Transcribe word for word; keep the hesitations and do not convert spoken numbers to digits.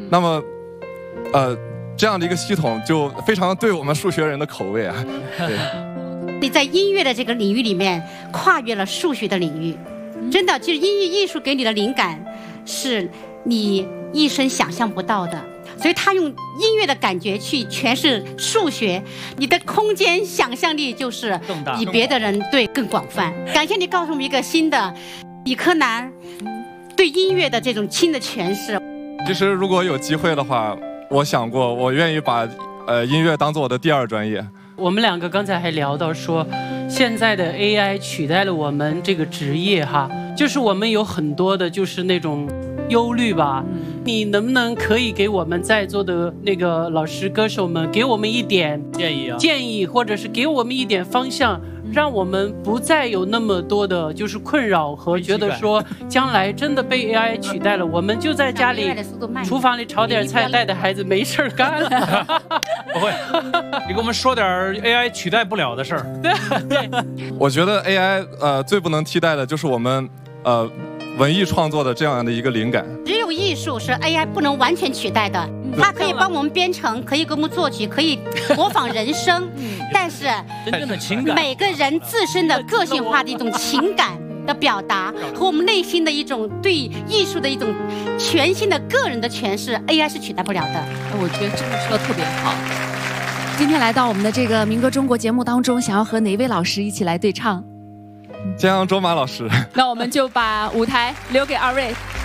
那么，呃，这样的一个系统就非常对我们数学人的口味啊。对。 你在音乐的这个领域里面跨越了数学的领域，真的，就是音乐艺术给你的灵感是你一生想象不到的。所以他用音乐的感觉去诠释数学，你的空间想象力就是比别的人对更广泛。感谢你告诉我们一个新的理科男对音乐的这种新的诠释。 其实如果有机会的话，我想过我愿意把呃音乐当做我的第二专业。 我们两个刚才还聊到说，现在的 A I 取代了我们这个职业哈，就是我们有很多的就是那种忧虑吧。你能不能可以给我们在座的那个老师歌手们给我们一点建议啊， 建议，或者是给我们一点方向，让我们不再有那么多的就是困扰和觉得说将来真的被 A I 取代了，我们就在家里厨房里炒点菜，带着孩子没事干了。 不会，你给我们说点 A I 取代不了的事儿。 对对， 我觉得 A I 呃最不能替代的就是我们呃文艺创作的这样的一个灵感。 只有艺术是 A I 不能完全取代的，它可以帮我们编程，可以给我们作曲，可以模仿人声，但是真正的情感， 每个人自身的个性化的一种情感的表达和我们内心的一种对艺术的一种全新的个人的诠释 ，A I 是取代不了的。 我觉得真的说的特别好。今天来到我们的这个民歌中国节目当中，想要和哪一位老师一起来对唱？ 江阳卓玛老师。 那我们就把舞台留给二位。